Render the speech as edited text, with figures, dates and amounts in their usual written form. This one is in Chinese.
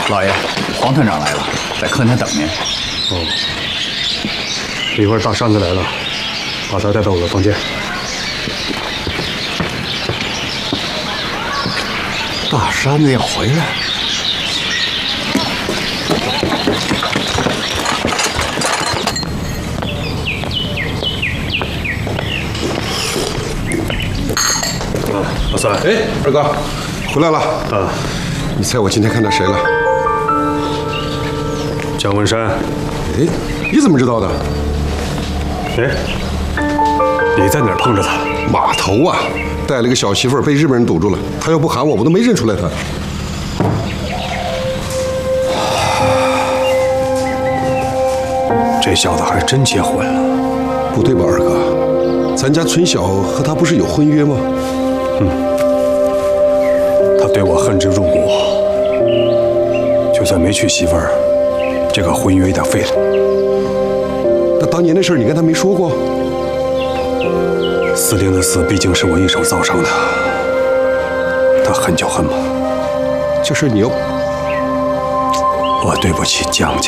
老爷，黄团长来了，在客厅等您。 哦，一会儿大山子来了，把他带到我的房间。 大山子要回来。 老三， 哎，二哥，回来了啊！ 你猜我今天看到谁了？ 姜文山。 哎，你怎么知道的？ 哎，你在哪儿碰着他？ 码头啊，带了个小媳妇儿，被日本人堵住了。他要不喊我，我都没认出来他。 这小子还真结婚了。 不对吧，二哥？咱家春晓和他不是有婚约吗？ 他对我恨之入骨，就算没娶媳妇儿，这个婚约也得废了。 那当年的事儿你跟他没说过？ 司令的死毕竟是我一手造成的，他恨就恨吧。 这事你要…… 我对不起姜家。